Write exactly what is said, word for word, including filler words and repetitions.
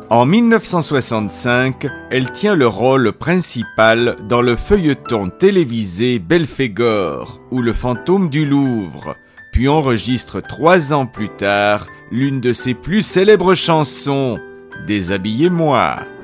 En mille neuf cent soixante-cinq, elle tient le rôle principal dans le feuilleton télévisé Belphégor ou Le fantôme du Louvre, puis enregistre trois ans plus tard l'une de ses plus célèbres chansons, Déshabillez-moi.